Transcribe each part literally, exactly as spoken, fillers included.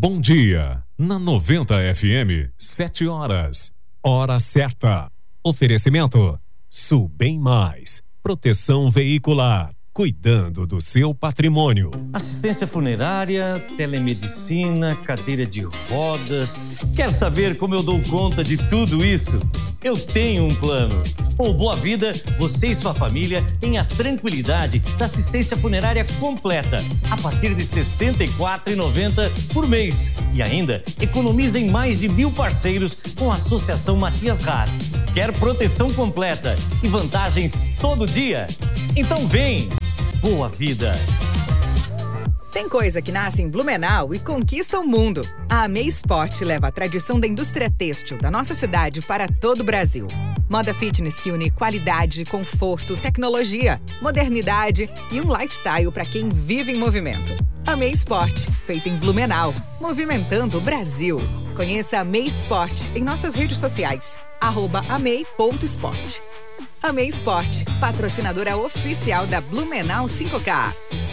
Bom dia, na noventa F M, sete horas, hora certa. Oferecimento, Sul Bem Mais, proteção veicular, cuidando do seu patrimônio. Assistência funerária, telemedicina, cadeira de rodas. Quer saber como eu dou conta de tudo isso? Eu tenho um plano. Com o Boa Vida, você e sua família têm a tranquilidade da assistência funerária completa, a partir de sessenta e quatro reais e noventa centavos por mês. E ainda, economiza em mais de mil parceiros com a Associação Matias Haas. Quer proteção completa e vantagens todo dia? Então vem! Boa Vida! Tem coisa que nasce em Blumenau e conquista o mundo. A Amei Sport leva a tradição da indústria têxtil da nossa cidade para todo o Brasil. Moda fitness que une qualidade, conforto, tecnologia, modernidade e um lifestyle para quem vive em movimento. Amei Sport, feita em Blumenau, movimentando o Brasil. Conheça a Amei Sport em nossas redes sociais, arroba amei ponto sport. Amei Sport, patrocinadora oficial da Blumenau cinco K.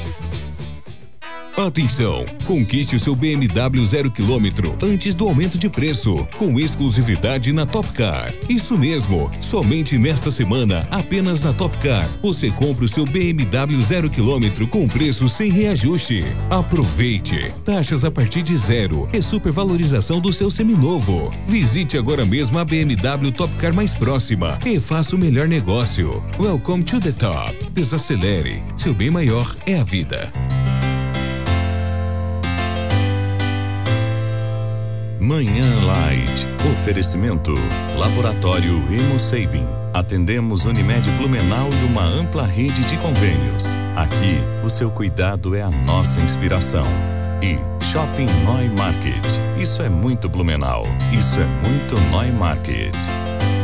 Atenção! Conquiste o seu B M W zero quilômetro antes do aumento de preço, com exclusividade na Top Car. Isso mesmo, somente nesta semana, apenas na Top Car, você compra o seu B M W zero quilômetro com preço sem reajuste. Aproveite! Taxas a partir de zero e supervalorização do seu seminovo. Visite agora mesmo a B M W Top Car mais próxima e faça o melhor negócio. Welcome to the top. Desacelere. Seu bem maior é a vida. Manhã Light. Oferecimento. Laboratório Hemosabin. Atendemos Unimed Blumenau e uma ampla rede de convênios. Aqui, o seu cuidado é a nossa inspiração. E Shopping Neumarkt. Isso é muito Blumenau. Isso é muito Neumarkt.